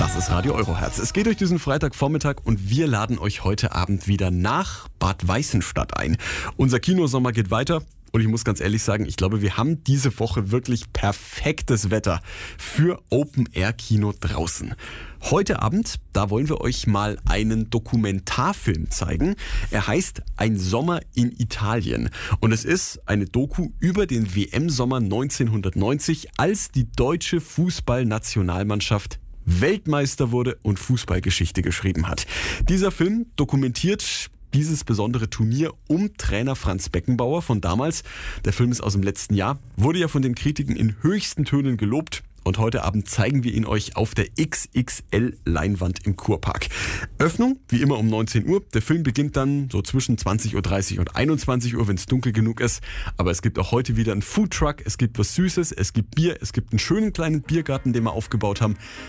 Das ist Radio Eurohertz. Es geht durch diesen Freitagvormittag und wir laden euch heute Abend wieder nach Bad Weißenstadt ein. Unser Kinosommer geht weiter. Und ich muss ganz ehrlich sagen, ich glaube, wir haben diese Woche wirklich perfektes Wetter für Open-Air-Kino draußen. Heute Abend, da wollen wir euch mal einen Dokumentarfilm zeigen. Er heißt Ein Sommer in Italien. Und es ist eine Doku über den WM-Sommer 1990, als die deutsche Fußballnationalmannschaft Weltmeister wurde und Fußballgeschichte geschrieben hat. Dieser Film dokumentiert dieses besondere Turnier um Trainer Franz Beckenbauer von damals. Der Film ist aus dem letzten Jahr, wurde ja von den Kritiken in höchsten Tönen gelobt. Und heute Abend zeigen wir ihn euch auf der XXL-Leinwand im Kurpark. Öffnung, wie immer um 19 Uhr. Der Film beginnt dann so zwischen 20.30 Uhr und 21 Uhr, wenn es dunkel genug ist. Aber es gibt auch heute wieder einen Foodtruck, es gibt was Süßes, es gibt Bier, es gibt einen schönen kleinen Biergarten, den wir aufgebaut haben.